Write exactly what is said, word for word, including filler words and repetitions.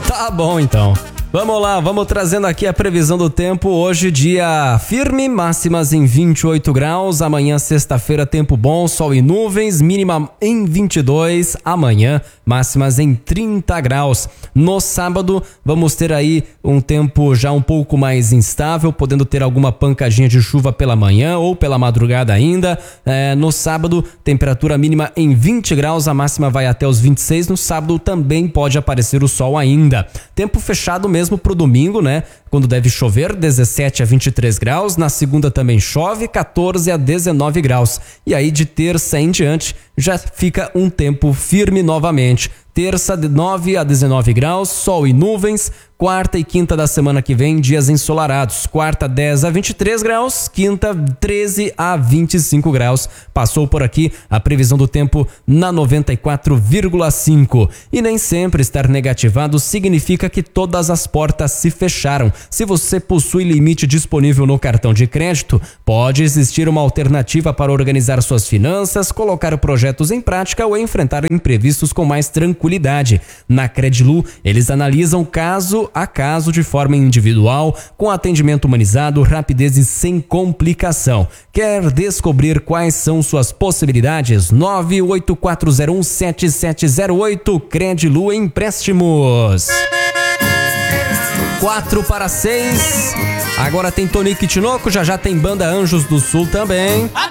Tá bom, então. Vamos lá, vamos trazendo aqui a previsão do tempo. Hoje, dia firme, máximas em vinte e oito graus. Amanhã, sexta-feira, tempo bom, sol e nuvens, mínima em vinte e dois. Amanhã, máximas em trinta graus. No sábado, vamos ter aí um tempo já um pouco mais instável, podendo ter alguma pancadinha de chuva pela manhã ou pela madrugada ainda. É, no sábado, temperatura mínima em vinte graus, a máxima vai até os vinte e seis. No sábado também pode aparecer o sol ainda. Tempo fechado mesmo pro domingo, né? Quando deve chover, dezessete a vinte e três graus. Na segunda também chove, quatorze a dezenove graus. E aí de terça em diante já fica um tempo firme novamente. Terça de nove a dezenove graus, sol e nuvens. Quarta e quinta da semana que vem, dias ensolarados. Quarta, dez a vinte e três graus. Quinta, treze a vinte e cinco graus. Passou por aqui a previsão do tempo na noventa e quatro vírgula cinco. E nem sempre estar negativado significa que todas as portas se fecharam. Se você possui limite disponível no cartão de crédito, pode existir uma alternativa para organizar suas finanças, colocar projetos em prática ou enfrentar imprevistos com mais tranquilidade. Na Credilu, eles analisam caso a caso de forma individual, com atendimento humanizado, rapidez e sem complicação. Quer descobrir quais são suas possibilidades? nove oito quatro zero um sete sete zero oito Credilu Empréstimos. quatro para seis. Agora tem Tonico e Tinoco, já já tem banda Anjos do Sul também.